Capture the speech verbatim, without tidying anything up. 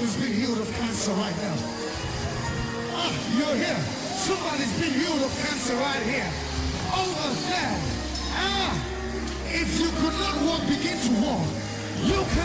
Somebody's being healed of cancer right now. Ah, you're here. Somebody's being healed of cancer right here. Over there. Ah, if you could not walk, begin to walk. You can